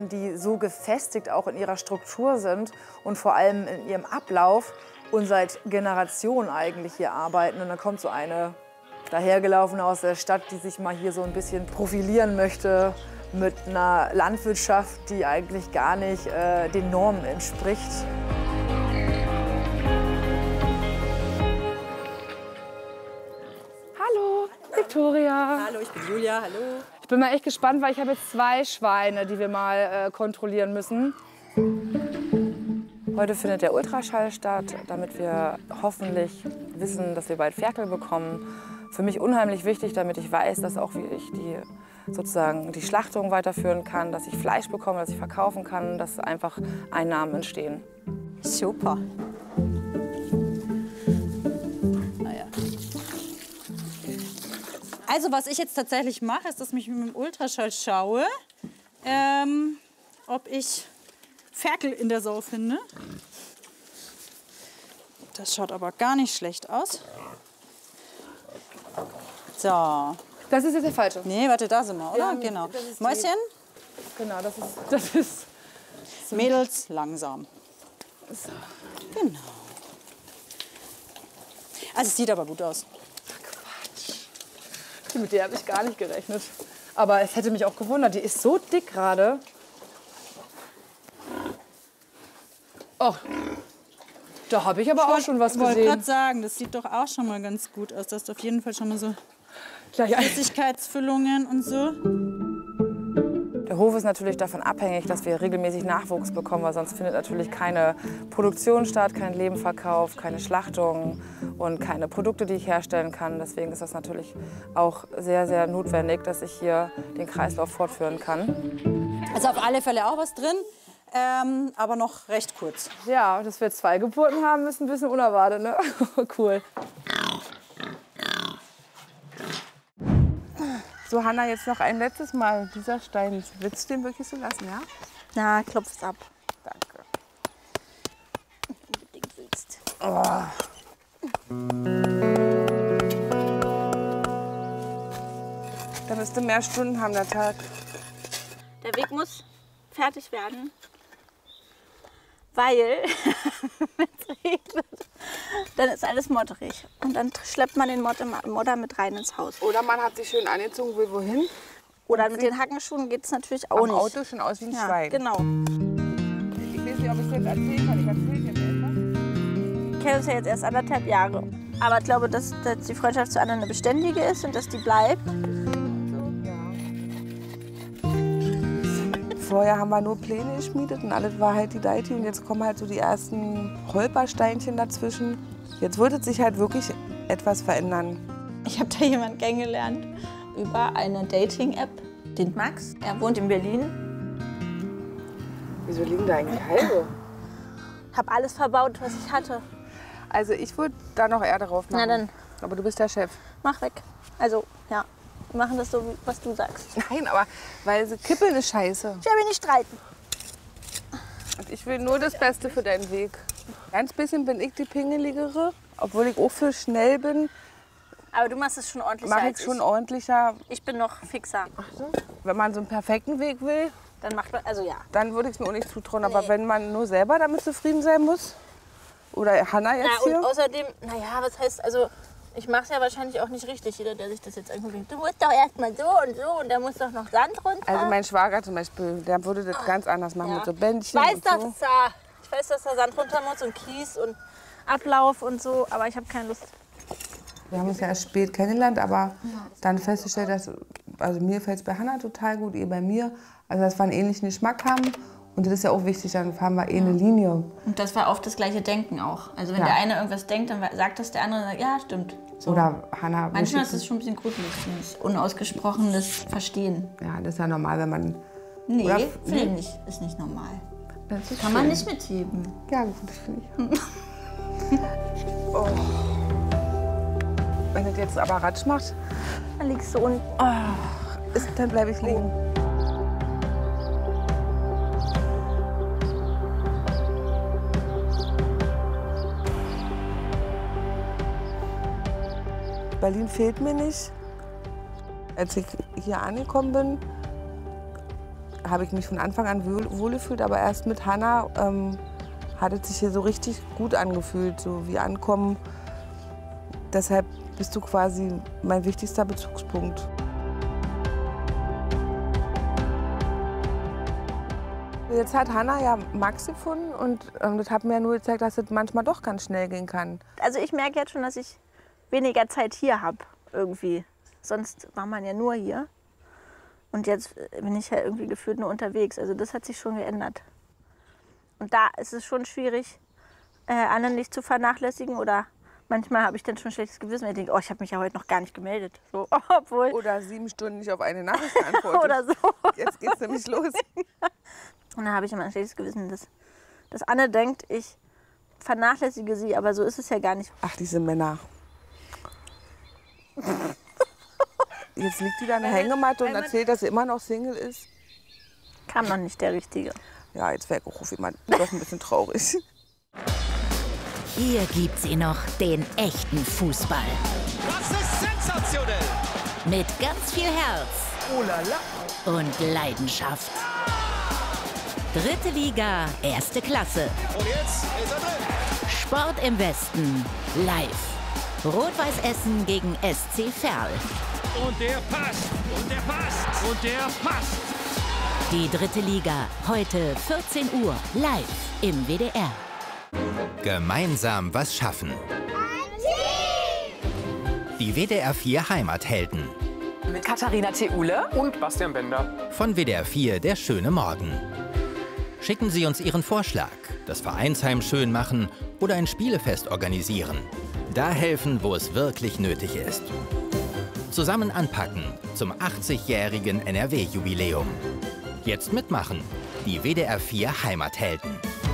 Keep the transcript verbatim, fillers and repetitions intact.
die so gefestigt auch in ihrer Struktur sind und vor allem in ihrem Ablauf und seit Generationen eigentlich hier arbeiten. Und dann kommt so eine dahergelaufene aus der Stadt, die sich mal hier so ein bisschen profilieren möchte mit einer Landwirtschaft, die eigentlich gar nicht äh, den Normen entspricht. Hallo, Victoria. Hallo, ich bin Julia, hallo. Ich bin mal echt gespannt, weil ich habe jetzt zwei Schweine, die wir mal äh, kontrollieren müssen. Heute findet der Ultraschall statt, damit wir hoffentlich wissen, dass wir bald Ferkel bekommen. Für mich unheimlich wichtig, damit ich weiß, dass auch wie ich die, sozusagen die Schlachtung weiterführen kann, dass ich Fleisch bekomme, dass ich verkaufen kann, dass einfach Einnahmen entstehen. Super. Also was ich jetzt tatsächlich mache, ist, dass ich mit dem Ultraschall schaue, ähm, ob ich Ferkel in der Sau finde. Das schaut aber gar nicht schlecht aus. So. Das ist jetzt der falsche. Nee, warte, da sind wir, oder? Ja, genau. die, Mäuschen? Genau, das ist... Das ist so. Mädels, langsam. So. Genau. Also es sieht aber gut aus. Mit der habe ich gar nicht gerechnet. Aber es hätte mich auch gewundert. Die ist so dick gerade. Oh, da habe ich aber auch schon was gesehen. Ich wollte gesehen. gerade sagen, das sieht doch auch schon mal ganz gut aus. Das ist auf jeden Fall schon mal so Gleich ein- Flüssigkeitsfüllungen und so. Der Hof ist natürlich davon abhängig, dass wir regelmäßig Nachwuchs bekommen, weil sonst findet natürlich keine Produktion statt, kein Lebenverkauf, keine Schlachtung und keine Produkte, die ich herstellen kann. Deswegen ist das natürlich auch sehr, sehr notwendig, dass ich hier den Kreislauf fortführen kann. Also auf alle Fälle auch was drin, ähm, aber noch recht kurz. Ja, dass wir zwei Geburten haben, ist ein bisschen unerwartet, ne? Cool. So, Hanna, jetzt noch ein letztes Mal. Dieser Stein, willst du den wirklich so lassen, ja? Na, klopf's ab. Danke. Unbedingt willst. Oh. Da müsste mehr Stunden haben, der Tag. Der Weg muss fertig werden, weil, wenn es regnet, dann ist alles modderig. Und dann schleppt man den Modder, Modder mit rein ins Haus. Oder man hat sich schön angezogen, will wohin. Oder mit den Hackenschuhen geht es natürlich auch Am nicht. Auto schon aus wie ein Ja, Schwein. genau. Ich weiß nicht, ob ich es jetzt erzählen kann. Ich erzähle jetzt etwas. Ich kenne uns ja jetzt erst anderthalb Jahre. Aber ich glaube, dass, dass die Freundschaft zu Anna eine beständige ist und dass die bleibt. Vorher haben wir nur Pläne geschmiedet und alles war halt die Deiti. Und jetzt kommen halt so die ersten Holpersteinchen dazwischen. Jetzt wird es sich halt wirklich etwas verändern. Ich habe da jemanden kennengelernt über eine Dating-App, den Max. Er wohnt in Berlin. Wieso liegen da eigentlich Halbe? Habe alles verbaut, was ich hatte. Also ich würde da noch eher drauf machen. Na dann. Aber du bist der Chef. Mach weg. Also, ja. Wir machen das so, was du sagst. Nein, aber weil sie kippeln ist scheiße. Ich will nicht streiten. Und ich will nur das Beste für deinen Weg. Ganz bisschen bin ich die Pingeligere, obwohl ich auch für schnell bin. Aber du machst es schon ordentlicher Mache als ich schon ich. ordentlicher. Ich bin noch fixer. Wenn man so einen perfekten Weg will, Dann macht man, also ja. dann würde ich es mir auch nicht zutrauen. Aber Nee. wenn man nur selber damit zufrieden sein muss, oder Hanna jetzt Na, und hier, außerdem, naja, was heißt, also ich mache es ja wahrscheinlich auch nicht richtig. Jeder, der sich das jetzt anguckt, denkt, du musst doch erst mal so und so und da muss doch noch Sand runter. also mein Schwager zum Beispiel, der würde das ganz anders machen Ja. mit so Bändchen ich weiß, und dass so. es da, ich weiß, dass da Sand runter muss und Kies und Ablauf und so, aber ich habe keine Lust. Wir haben uns ja erst spät kennengelernt, aber dann festgestellt, dass, also mir fällt es bei Hanna total gut, ihr bei mir. Also dass wir einen ähnlichen Geschmack haben. Und das ist ja auch wichtig, dann fahren wir eh eine Linie. Und das war oft das gleiche Denken auch. Also wenn Ja. der eine irgendwas denkt, dann sagt das der andere, ja, stimmt. So. Oder Hanna... Manchmal ist es schon ein bisschen gruselig, dieses unausgesprochenes Verstehen. Ja, das ist ja normal, wenn man... Nee, Oder- finde nee. ich nicht. Ist nicht normal. Das ist Kann man schön. nicht mitheben. Ja, gut, das finde ich. Oh. Wenn das jetzt aber Ratsch macht, Dann liegst du unten. ist, dann bleibe ich liegen. Berlin fehlt mir nicht. Als ich hier angekommen bin, habe ich mich von Anfang an wohl, wohl gefühlt, aber erst mit Hannah ähm, hat es sich hier so richtig gut angefühlt, so wie Ankommen. Deshalb bist du quasi mein wichtigster Bezugspunkt. Jetzt hat Hannah ja Max gefunden und ähm, das hat mir ja nur gezeigt, dass es manchmal doch ganz schnell gehen kann. Also ich merke jetzt schon, dass ich weniger Zeit hier habe irgendwie. Sonst war man ja nur hier. Und jetzt bin ich ja irgendwie gefühlt nur unterwegs. Also das hat sich schon geändert. Und da ist es schon schwierig, äh, Anne nicht zu vernachlässigen. Oder manchmal habe ich dann schon ein schlechtes Gewissen. Ich denke, oh, ich habe mich ja heute noch gar nicht gemeldet. So, obwohl Oder sieben Stunden nicht auf eine Nachricht geantwortet. oder so. Jetzt geht's nämlich los. Und dann habe ich immer ein schlechtes Gewissen, dass, dass Anne denkt, ich vernachlässige sie. Aber so ist es ja gar nicht. Ach, diese Männer. Jetzt liegt die da in der Hängematte und erzählt, dass sie immer noch Single ist. Kam noch nicht der Richtige. Ja, jetzt wäre auch jemand doch ein bisschen traurig. Hier gibt's ihn noch, den echten Fußball. Das ist sensationell. Mit ganz viel Herz Oh la la. und Leidenschaft. Dritte Liga, erste Klasse. Und jetzt ist er drin. Sport im Westen, live. Rot-Weiß Essen gegen S C Verl. Und der passt. Und der passt. Und der passt. Die dritte Liga, heute vierzehn Uhr, live im W D R. Gemeinsam was schaffen. Die W D R vier Heimathelden. Mit Katharina Theule und Bastian Bender. Von W D R vier Der schöne Morgen. Schicken Sie uns Ihren Vorschlag, das Vereinsheim schön machen oder ein Spielefest organisieren. Da helfen, wo es wirklich nötig ist. Zusammen anpacken zum achtzigjährigen N R W-Jubiläum. Jetzt mitmachen, die W D R vier Heimathelden.